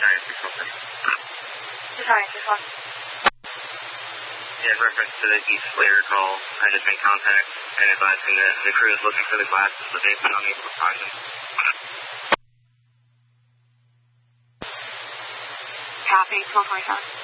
Giant 617. Giant 617. Yeah, in reference to the East Slater call, I just made contact and advising that the crew is looking for the glasses, but they've been unable to find them. Copy, 1227.